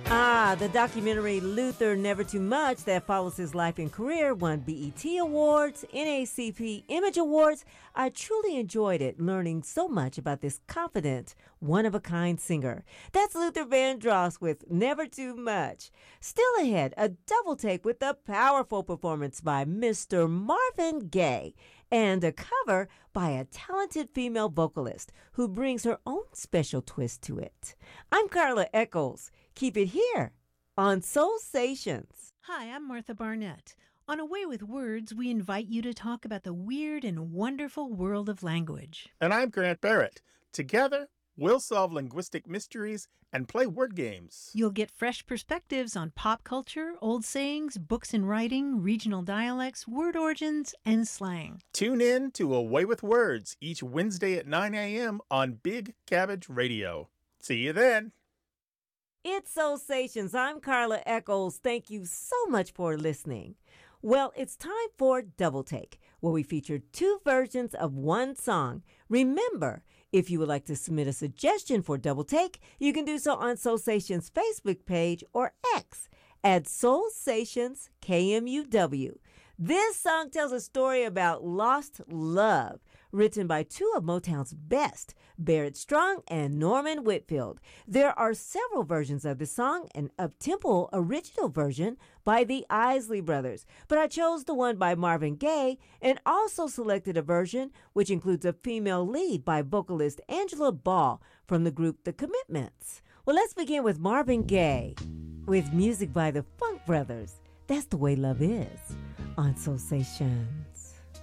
The documentary Luther Never Too Much that follows his life and career won BET Awards, NAACP Image Awards. I truly enjoyed it, learning so much about this confident, one-of-a-kind singer. That's Luther Vandross with Never Too Much. Still ahead, a double take with a powerful performance by Mr. Marvin Gaye and a cover by a talented female vocalist who brings her own special twist to it. I'm Carla Eccles. Keep it here on Soulsations. Hi, I'm Martha Barnett. On A Way with Words, we invite you to talk about the weird and wonderful world of language. And I'm Grant Barrett. Together, we'll solve linguistic mysteries and play word games. You'll get fresh perspectives on pop culture, old sayings, books and writing, regional dialects, word origins, and slang. Tune in to A Way with Words each Wednesday at 9 a.m. on Big Cabbage Radio. See you then. It's Soulsations. I'm Carla Eccles. Thank you so much for listening. Well, it's time for Double Take, where we feature two versions of one song. Remember, if you would like to submit a suggestion for Double Take, you can do so on Soulsations Facebook page or X at Soulsations KMUW. This song tells a story about lost love, written by two of Motown's best, Barrett Strong and Norman Whitfield. There are several versions of the song, an up-tempo original version by the Isley Brothers, but I chose the one by Marvin Gaye and also selected a version which includes a female lead by vocalist Angela Ball from the group The Commitments. Well, let's begin with Marvin Gaye with music by the Funk Brothers. That's the way love is on Soulsation.